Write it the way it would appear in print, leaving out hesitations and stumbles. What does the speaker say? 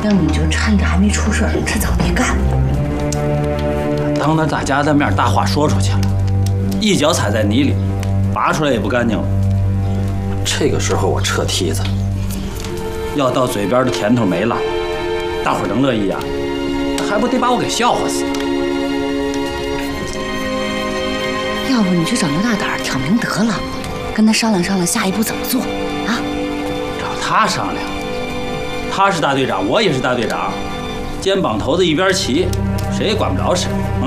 要你就趁着还没出事，趁早别干。 当着大家的面大话说出去了，一脚踩在泥里，拔出来也不干净了。这个时候我撤梯子，要到嘴边的甜头没了，大伙儿能乐意呀？还不得把我给笑话死？ 要不你去找牛大胆挑明得了，跟他商量商量下一步怎么做啊？ 找他商量，他是大队长，我也是大队长，肩膀头子一边齐，谁也管不着谁。